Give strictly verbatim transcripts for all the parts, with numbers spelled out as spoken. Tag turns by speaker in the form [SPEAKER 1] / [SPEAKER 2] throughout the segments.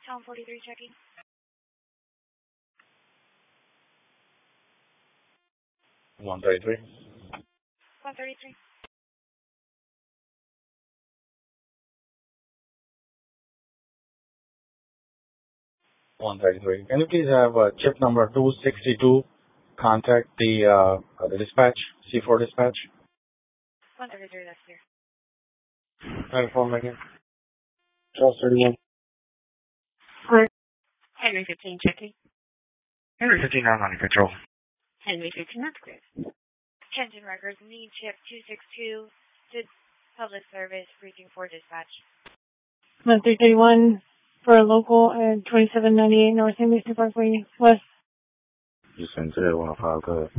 [SPEAKER 1] Tom forty-three checking.
[SPEAKER 2] one thirty-three.
[SPEAKER 1] one thirty-three.
[SPEAKER 2] one thirty-three. Can you please have uh, chip number two sixty-two? Contact the uh, uh, the dispatch, C four dispatch.
[SPEAKER 1] one thirty-three, that's clear.
[SPEAKER 2] Telephone again. Charles thirty-one.
[SPEAKER 1] Clear. Henry fifteen checking.
[SPEAKER 2] Henry fifteen, I'm under control.
[SPEAKER 1] Henry fifteen, that's clear. Attention records, need chip two sixty-two to public service, precinct four dispatch.
[SPEAKER 3] one three thirty-one for a local at twenty-seven ninety-eight North Saint Lucie Parkway West.
[SPEAKER 2] You sent to that one oh five, go ahead.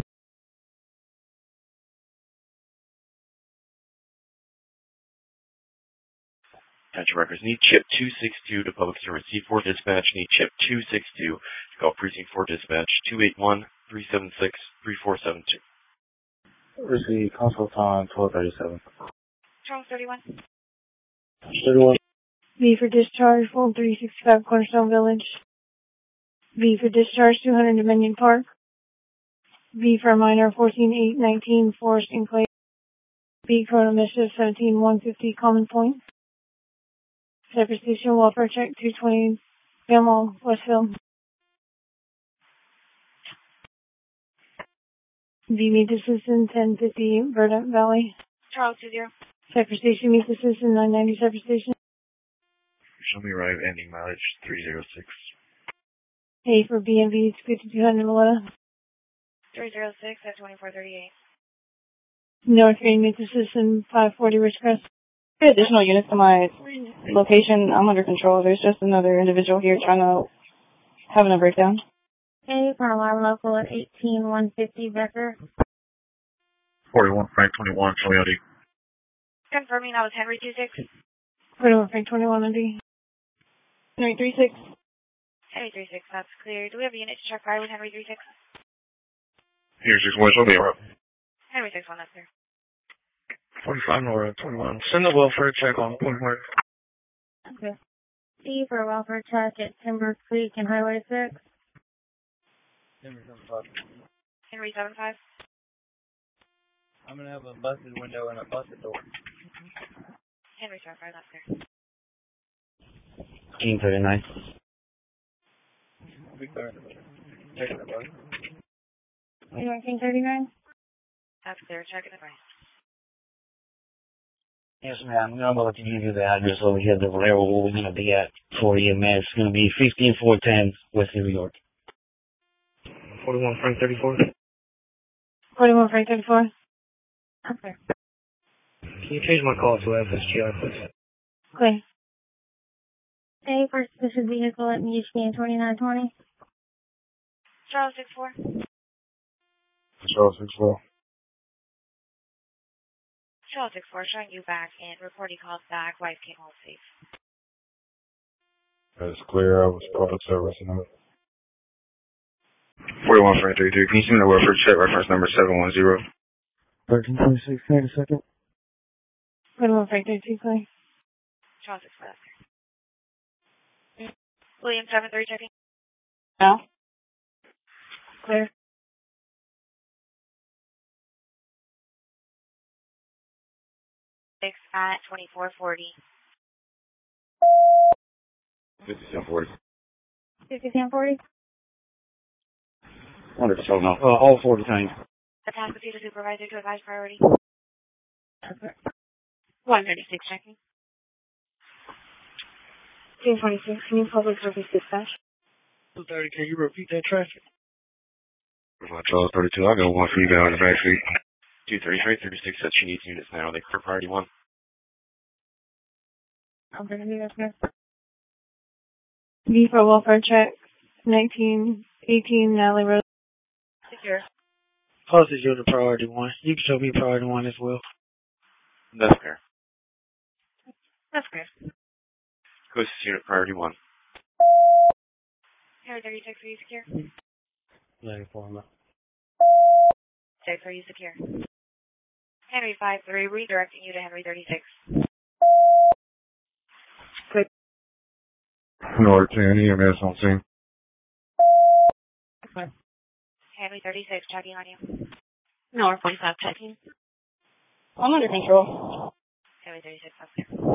[SPEAKER 4] Attention records, need chip two sixty-two to public service, C four dispatch, need chip two sixty-two to call precinct four dispatch, two eight one, three seven six, three four seven two.
[SPEAKER 2] Receive console time twelve thirty-seven.
[SPEAKER 1] Charles thirty-one.
[SPEAKER 2] thirty-one.
[SPEAKER 3] V for discharge, full three sixty-five Cornerstone Village. V for discharge, two hundred Dominion Park. V for minor, fourteen eight nineteen Forest Enclave. V Corona Mission, seventeen one fifty Common Point. Cypress Station, welfare check, two twenty Bellmall, Westville. V meet assistant, ten fifty Verdant Valley.
[SPEAKER 1] Charles two zero.
[SPEAKER 3] Cypress Station meet assistant, nine ninety Cypress Station.
[SPEAKER 4] Show me arrive, ending mileage three zero six.
[SPEAKER 3] A for B and V, fifty-two hundred Loretta.
[SPEAKER 1] three zero six at twenty-four thirty-eight.
[SPEAKER 3] North Green meet assistant, five forty Ridgecrest.
[SPEAKER 5] Additional units to my location. I'm under control. There's just another individual here trying to having a breakdown.
[SPEAKER 1] Okay, for alarm local at eighteen one fifty Becker.
[SPEAKER 4] forty-one, Frank twenty-one, Toyota.
[SPEAKER 1] Confirming that was Henry two six.
[SPEAKER 3] forty-one Frank twenty-one and D.
[SPEAKER 5] Henry three six.
[SPEAKER 1] Henry three six, that's clear. Do we have a unit to check fire with Henry three six?
[SPEAKER 4] Here's six one, show me arrive.
[SPEAKER 1] Henry six one, that's clear.
[SPEAKER 2] forty-five Nora twenty-one. Send the welfare check on point where.
[SPEAKER 1] Okay. C for a welfare check at Timber Creek and Highway six.
[SPEAKER 2] Henry seven five.
[SPEAKER 1] Henry seven five.
[SPEAKER 2] I'm gonna have a busted window and a busted door.
[SPEAKER 1] Henry seven five, that's clear.
[SPEAKER 2] King thirty-nine.
[SPEAKER 1] nineteen thirty-nine? That's clear. Check it price.
[SPEAKER 6] Yes, ma'am. I'm about to give you the address over here, the railroad we're going to be at for E M S. It's going to be fifteen four ten West New York.
[SPEAKER 2] forty-one Frank thirty-four.
[SPEAKER 3] forty-one Frank thirty-four.
[SPEAKER 1] Okay.
[SPEAKER 2] Can you change my call to F S G R, please?
[SPEAKER 3] Okay.
[SPEAKER 1] A for suspicious vehicle at H P twenty-nine twenty. Charles six four.
[SPEAKER 2] Charles six four.
[SPEAKER 1] Charles six four, showing you back and reporting calls back. Wife came home safe.
[SPEAKER 2] That's clear. I was public service and all.
[SPEAKER 4] forty-one, Frank thirty-three. Can you send me the welfare check, reference number seven one zero?
[SPEAKER 2] thirteen twenty-six, wait a second.
[SPEAKER 3] forty-one Frank thirty-two, clay.
[SPEAKER 1] Charles six four, that's clear. William seven three checking.
[SPEAKER 5] No.
[SPEAKER 3] Clear.
[SPEAKER 1] Six at twenty-four forty.
[SPEAKER 4] fifty-seven forty.
[SPEAKER 1] fifty-seven forty?
[SPEAKER 6] Under control now. Uh, all forty times.
[SPEAKER 1] The task with the supervisor to advise priority. Okay. one thirty-six checking.
[SPEAKER 3] two twenty-six, can you public service dispatch?
[SPEAKER 2] two thirty, can you repeat that traffic?
[SPEAKER 4] Charles thirty-two, I got one for you guys in the back seat. two thirty-three, thirty-six says she needs units now. They for priority one.
[SPEAKER 1] I'm going to do this here.
[SPEAKER 3] V for welfare check, nineteen eighteen Natalie Road.
[SPEAKER 1] Secure.
[SPEAKER 2] Postage unit priority one. You can show me priority one as well.
[SPEAKER 4] That's fair.
[SPEAKER 1] That's clear.
[SPEAKER 4] Coast unit priority one.
[SPEAKER 1] Henry thirty-six, are you secure?
[SPEAKER 2] ninety-four.
[SPEAKER 1] six, are you secure? Henry five three, redirecting you to Henry thirty-six.
[SPEAKER 7] North ten, E M S on scene.
[SPEAKER 1] Henry thirty-six, checking on you. North forty-five, checking.
[SPEAKER 5] I'm under control.
[SPEAKER 1] Henry thirty-six, up there.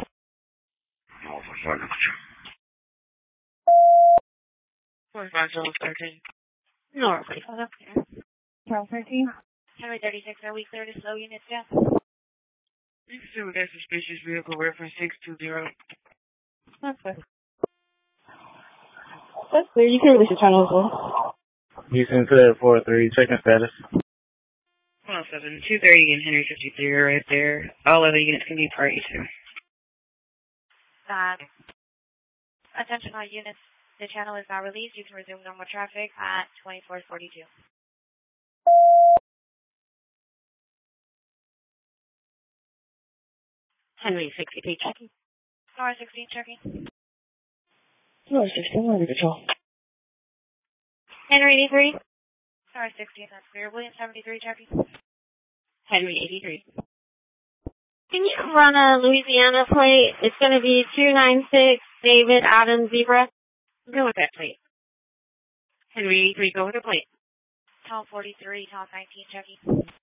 [SPEAKER 1] forty-five, thirteen. North forty-five, up there.
[SPEAKER 3] twelve thirteen.
[SPEAKER 1] Henry thirty-six, are we clear to slow units down?
[SPEAKER 8] You can see with that suspicious vehicle reference six two zero.
[SPEAKER 5] That's good. That's clear. You can release your channel as well.
[SPEAKER 2] Houston clear four three, checking status.
[SPEAKER 8] one oh seven, two thirty and Henry fifty-three are right there. All other units can be party to.
[SPEAKER 1] Uh, attention all units, the channel is now released. You can resume normal traffic at twenty-four forty-two.
[SPEAKER 8] Henry sixty-three, checking.
[SPEAKER 1] North sixteen, checking.
[SPEAKER 5] North sixteen, under control.
[SPEAKER 1] Henry eighty-three. North sixteen, that's clear. William seventy-three, checking.
[SPEAKER 8] Henry eighty-three.
[SPEAKER 1] Can you run a Louisiana plate? It's going to be two nine six David Adams Zebra.
[SPEAKER 8] Go with that plate. Henry eighty-three, go with the plate.
[SPEAKER 1] Tom forty-three, Tom nineteen, checking.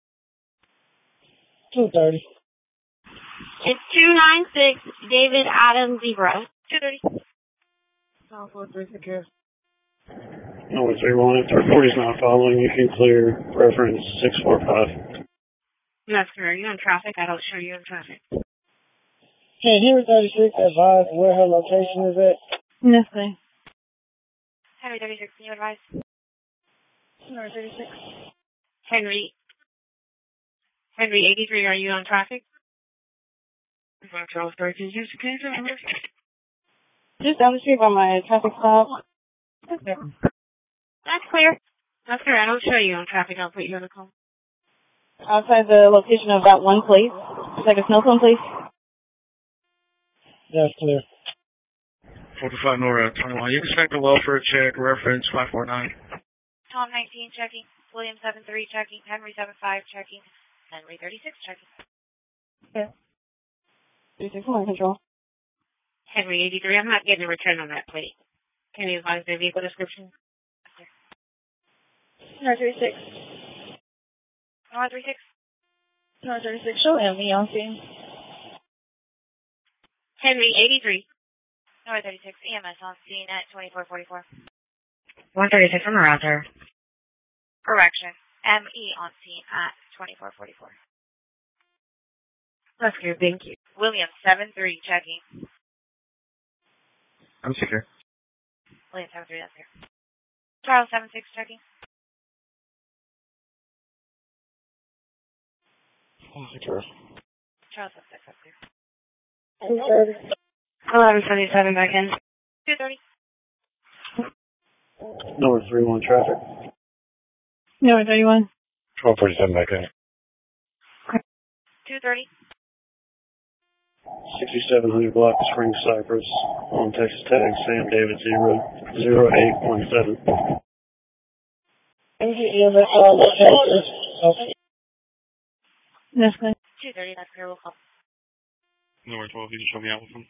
[SPEAKER 5] two thirty.
[SPEAKER 1] It's two nine six David Adams Zebra. two thirty.
[SPEAKER 5] Tom four three, secure.
[SPEAKER 9] No, three one, if our forty is not following, you can clear reference six four five.
[SPEAKER 8] That's correct. You're in traffic. I don't show you in traffic.
[SPEAKER 5] Hey, Henry thirty-six, advise where her location is at. Nothing.
[SPEAKER 1] Henry thirty-six, can you advise?
[SPEAKER 5] Henry thirty-six.
[SPEAKER 8] Henry. Henry eighty-three, are you on traffic? Charles thirteen, Houston, can you tell me?
[SPEAKER 5] Just down the street by my traffic stop.
[SPEAKER 8] Okay. That's clear. That's clear. I don't show you on traffic. I'll put you on the call.
[SPEAKER 5] Outside the location of that one place. It's like a snow cone place.
[SPEAKER 9] That's clear.
[SPEAKER 10] forty-five Nora, twenty-one. You expect a welfare check, reference five four nine.
[SPEAKER 1] Tom nineteen, checking. William seventy-three, checking. Henry seventy-five, checking. Henry thirty-six, checking.
[SPEAKER 5] Okay. thirty-six, I'm under control.
[SPEAKER 8] Henry eighty-three, I'm not getting a return on that plate. Can you advise the vehicle description?
[SPEAKER 5] Henry thirty-six.
[SPEAKER 1] North thirty-six.
[SPEAKER 5] North thirty-six, show M V on scene.
[SPEAKER 8] Henry eighty-three.
[SPEAKER 1] North thirty-six, E M S on scene at twenty-four forty-four.
[SPEAKER 8] one thirty-six, I'm around there.
[SPEAKER 1] Correction. M E on scene at twenty-four forty-four.
[SPEAKER 8] That's good, thank you.
[SPEAKER 1] William seventy-three, checking.
[SPEAKER 2] I'm secure.
[SPEAKER 1] William seventy-three, that's here. Charles seventy-six, checking.
[SPEAKER 9] Secure.
[SPEAKER 1] Charles seventy-six, that's here.
[SPEAKER 8] eleven seventy-seven back in.
[SPEAKER 1] two thirty.
[SPEAKER 9] Number three one traffic.
[SPEAKER 5] North thirty-one.
[SPEAKER 7] twelve forty-seven back in.
[SPEAKER 1] two thirty.
[SPEAKER 9] sixty-seven hundred block Spring Cypress on Texas Tag, Sam David zero zero eight one seven.
[SPEAKER 5] M G E M S on the Texas. Okay. That's good.
[SPEAKER 1] two thirty, that's clear, we'll call.
[SPEAKER 10] Nora twelve, you can show me out with them.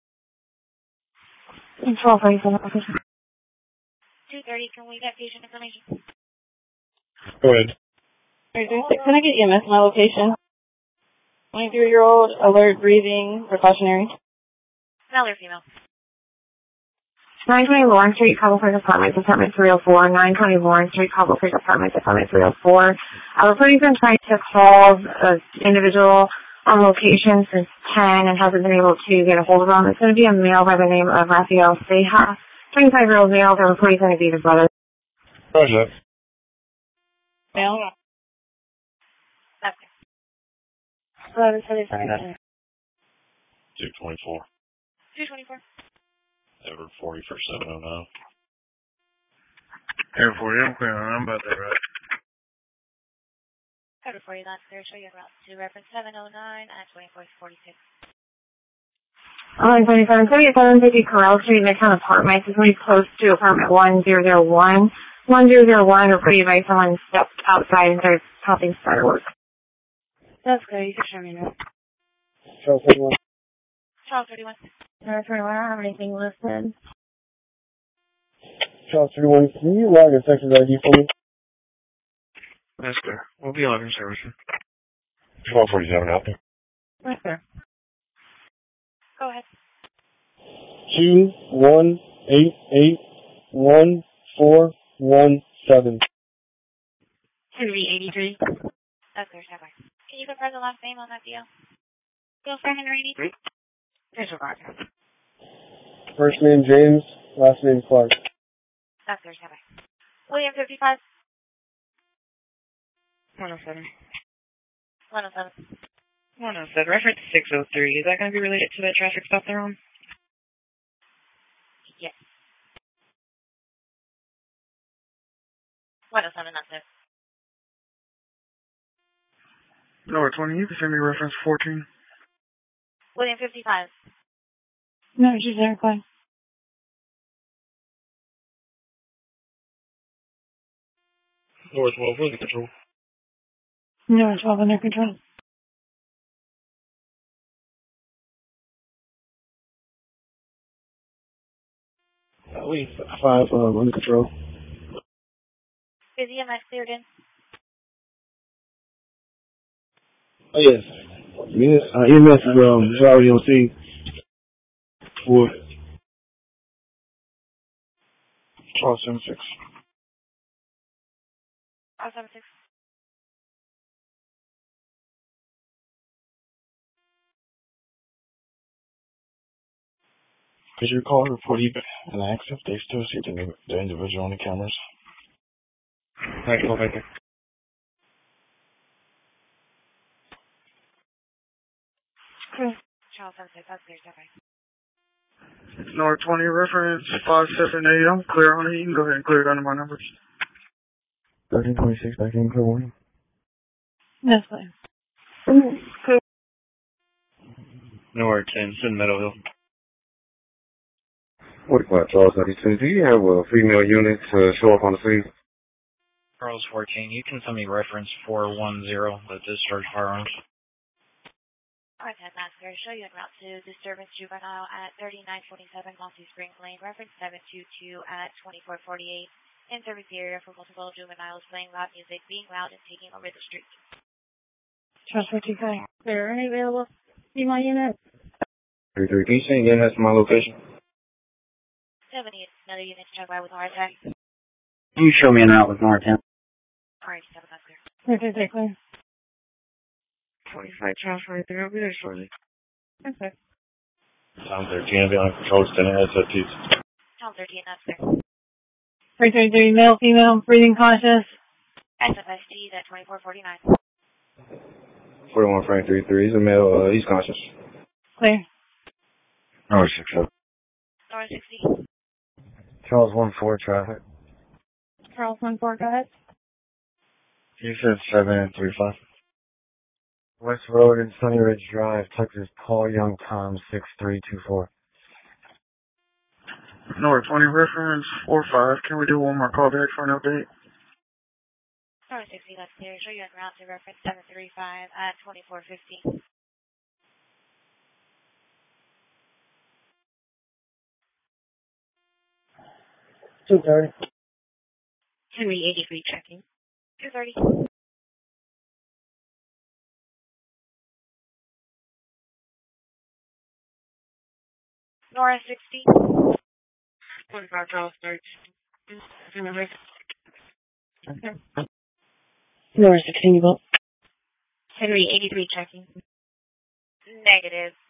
[SPEAKER 5] twelve forty-seven, okay.
[SPEAKER 1] two thirty, can we get patient information?
[SPEAKER 7] Go ahead.
[SPEAKER 5] Can I get E M S my location? twenty-three-year-old, alert, breathing, precautionary.
[SPEAKER 1] Male or female?
[SPEAKER 11] nine twenty Lawrence Street, Cobble Creek Apartments, Apartment three oh four. nine twenty Lawrence Street, Cobble Creek Apartments, Apartment three oh four. Uh, the police have been trying to call an individual on location since ten and hasn't been able to get a hold of him. It's going to be a male by the name of Rafael Ceja. twenty-five-year-old male. The reporting is going to be his brother.
[SPEAKER 7] Roger.
[SPEAKER 5] Male?
[SPEAKER 1] Okay.
[SPEAKER 5] eleven seventy-seven.
[SPEAKER 4] two twenty-four.
[SPEAKER 1] two twenty-four.
[SPEAKER 4] Ever forty for seven oh nine.
[SPEAKER 10] Air forty, I'm clear. I'm about that right.
[SPEAKER 1] Cover for you, that's clear. Show you route to reference seven oh nine at twenty-four forty-six.
[SPEAKER 11] eleven seventy-seven, seven fifty Corral Street, Midtown Apartments. It's really close to apartment one zero zero one. one zero zero one, reported by someone stepped outside and started popping fireworks.
[SPEAKER 8] That's good. You can show me now.
[SPEAKER 9] Charles thirty-one.
[SPEAKER 1] Charles thirty-one.
[SPEAKER 11] Number twenty-one, I don't have anything listed.
[SPEAKER 12] Charles three one, can you log a Texas I D for me?
[SPEAKER 10] That's clear. We'll be logging service.
[SPEAKER 7] twelve forty-seven out there.
[SPEAKER 1] Right there. Go ahead.
[SPEAKER 12] Two one eight eight one four one seven.
[SPEAKER 1] Henry eighty-three. That's clear, stand by. Can you confirm the last name on that deal? Deal for Henry eighty-three? Disregard.
[SPEAKER 12] First name James, last name Clark.
[SPEAKER 1] That's clear, stand by. William fifty-five.
[SPEAKER 8] one oh seven.
[SPEAKER 1] one oh seven.
[SPEAKER 8] one oh seven. Reference six oh three. Is that going to be related to the traffic stop they're on?
[SPEAKER 1] Yes. one oh seven, that's it.
[SPEAKER 10] Number twenty, you can send me reference fourteen.
[SPEAKER 1] William fifty-five.
[SPEAKER 3] No, she's there, fine.
[SPEAKER 10] North twelve, under control.
[SPEAKER 3] No, twelve under control.
[SPEAKER 12] Uh, wait, five um, under control.
[SPEAKER 1] Is E M S cleared in?
[SPEAKER 12] Oh yes. Yes, uh, E M S is um is already on scene. For
[SPEAKER 10] twelve seventy-six.
[SPEAKER 1] twelve seventy-six.
[SPEAKER 7] Could you call report E B and ask if they still see the, the individual on the cameras?
[SPEAKER 10] Alright, go back there.
[SPEAKER 1] twelve seventy-six, that's clear, stand by.
[SPEAKER 10] Number twenty, reference five seven eight. I'm clear on it. You can go ahead and clear it under my numbers.
[SPEAKER 7] thirteen twenty-six, back in, clear warning.
[SPEAKER 3] That's fine.
[SPEAKER 4] Number ten, Sin Meadow Hill.
[SPEAKER 7] forty-five, Charles ninety-two. Do you have a female unit to show up on the scene?
[SPEAKER 2] Charles fourteen, you can send me reference four one zero, the discharge firearms.
[SPEAKER 1] Alright, ten, that's clear. Show you en route to disturbance juvenile at thirty-nine twenty-seven Mossy Springs Lane. Reference seven two two at twenty-four forty-eight. In service area for multiple juveniles playing loud music, being loud, and taking over the street.
[SPEAKER 3] Charles fifty-five. There, any available? See my unit?
[SPEAKER 7] three three, can you send again? That's my location.
[SPEAKER 1] seventy, another unit to check by with R ten.
[SPEAKER 6] You show me en route with R ten.
[SPEAKER 1] Alright, seven, that's clear.
[SPEAKER 3] Okay, take clear.
[SPEAKER 8] twenty-five, Charles right there. I'll be there shortly.
[SPEAKER 3] Okay.
[SPEAKER 7] Sound thirteen, I'll be on control, standing S F Ts.
[SPEAKER 1] Tom thirteen, that's clear.
[SPEAKER 3] three three three, male, female, breathing conscious.
[SPEAKER 1] S F S T at twenty-four forty-nine.
[SPEAKER 7] forty-one, Frank three three, he's a male, uh, he's conscious.
[SPEAKER 3] Clear.
[SPEAKER 7] Oh, six up.
[SPEAKER 1] North sixty.
[SPEAKER 7] Charles one four, traffic.
[SPEAKER 3] Charles one four, go ahead.
[SPEAKER 7] You said seven three five. West Road and Sunny Ridge Drive, Texas, Paul Young, Tom six three two four.
[SPEAKER 10] Number twenty, reference four five. Can we do one more call back for an update?
[SPEAKER 1] North sixty, that's clear. Show you en route to reference seven three five at twenty-four fifty.
[SPEAKER 12] two thirty.
[SPEAKER 1] Henry eighty-three checking. two thirty. Nora sixty.
[SPEAKER 8] twenty-five, Charles thirteen.
[SPEAKER 5] Nora sixteen, you vote.
[SPEAKER 1] Henry eighty-three checking. Negative.